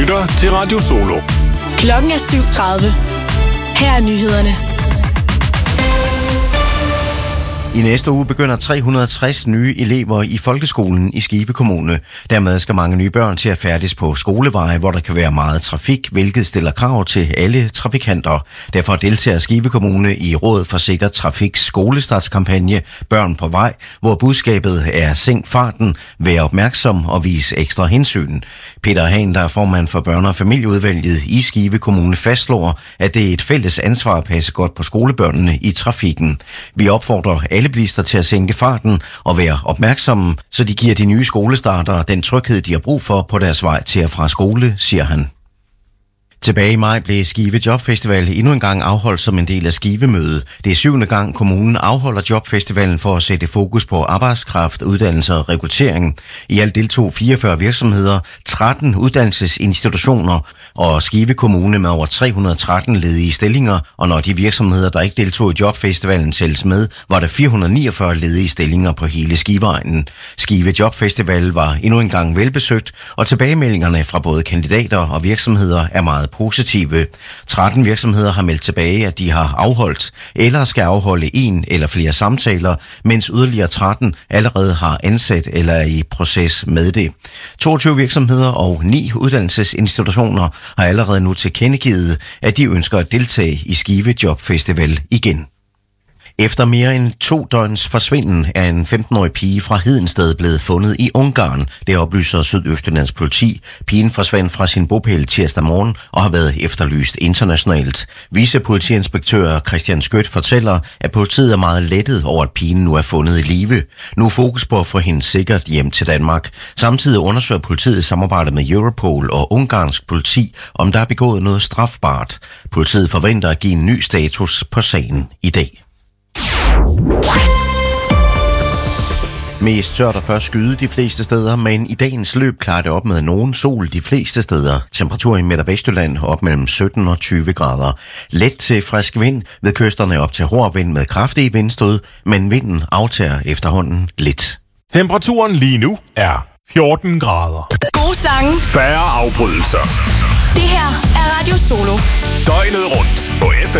lytter til Radio Solo. Klokken er 7:30. Her er nyhederne. I næste uge begynder 360 nye elever i folkeskolen i Skive Kommune. Dermed skal mange nye børn til at færdes på skoleveje, hvor der kan være meget trafik, hvilket stiller krav til alle trafikanter. Derfor deltager Skive Kommune i Råd for Sikker Trafiks skolestartskampagne Børn på vej, hvor budskabet er sænk farten, vær opmærksom og vis ekstra hensyn. Peter Hahn, der er formand for børne- og familieudvalget i Skive Kommune, fastslår, at det er et fælles ansvar at passe godt på skolebørnene i trafikken. Vi opfordrer alle bilister til at sænke farten og være opmærksomme, så de giver de nye skolestartere den tryghed, de har brug for på deres vej til og fra skole, siger han. Tilbage i maj blev Skive Jobfestival endnu en gang afholdt som en del af Skive-mødet. Det er 7. gang kommunen afholder Jobfestivalen for at sætte fokus på arbejdskraft, uddannelse og rekruttering. I alt deltog 44 virksomheder, 13 uddannelsesinstitutioner og Skive Kommune med over 313 ledige stillinger. Og når de virksomheder, der ikke deltog i Jobfestivalen, tælles med, var der 449 ledige stillinger på hele Skiveegnen. Skive Jobfestival var endnu en gang velbesøgt, og tilbagemeldingerne fra både kandidater og virksomheder er meget positive. 13 virksomheder har meldt tilbage, at de har afholdt eller skal afholde en eller flere samtaler, mens yderligere 13 allerede har ansat eller er i proces med det. 22 virksomheder og 9 uddannelsesinstitutioner har allerede nu tilkendegivet, at de ønsker at deltage i Skive Jobfestival igen. Efter mere end 2 døgns forsvinden er en 15-årig pige fra Hedensted blevet fundet i Ungarn. Det oplyser Sydøstjyllands politi. Pigen forsvandt fra sin bopæl tirsdag morgen og har været efterlyst internationalt. Vicepolitiinspektør Christian Skødt fortæller, at politiet er meget lettet over, at pigen nu er fundet i live. Nu er fokus på at få hende sikkert hjem til Danmark. Samtidig undersøger politiet samarbejdet med Europol og ungarsk politi, om der er begået noget strafbart. Politiet forventer at give en ny status på sagen i dag. Mest tørt og først skyde de fleste steder, men i dagens løb klarer det op med nogen sol de fleste steder. Temperatur i Midt- og Vestjylland op mellem 17 og 20 grader. Let til frisk vind, ved kysterne op til hård vind med kraftige vindstød, men vinden aftager efterhånden lidt. Temperaturen lige nu er 14 grader. Gode sange. Færre afbrydelser. Det her er Radio Solo. Døgnet rundt på FM